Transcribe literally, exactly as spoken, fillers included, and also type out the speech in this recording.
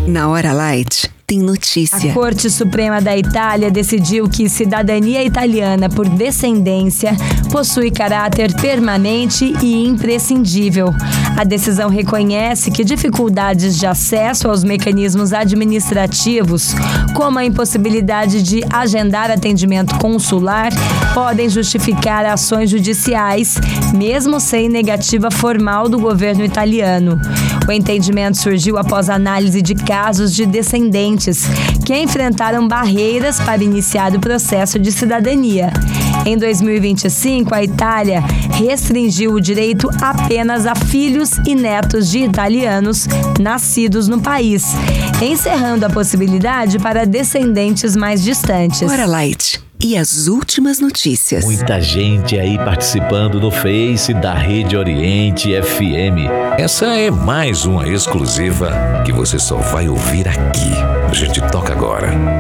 Na Hora Light, tem notícia. A Corte Suprema da Itália decidiu que cidadania italiana por descendência possui caráter permanente e imprescindível. A decisão reconhece que dificuldades de acesso aos mecanismos administrativos, como a impossibilidade de agendar atendimento consular, podem justificar ações judiciais, mesmo sem negativa formal do governo italiano. O entendimento surgiu após análise de casos de descendentes que enfrentaram barreiras para iniciar o processo de cidadania. Em dois mil e vinte e cinco, a Itália restringiu o direito apenas a filhos e netos de italianos nascidos no país, encerrando a possibilidade para descendentes mais distantes. Hora Light. E as últimas notícias. Muita gente aí participando no Face da Rede Oriente F M. Essa é mais uma exclusiva que você só vai ouvir aqui. A gente toca agora.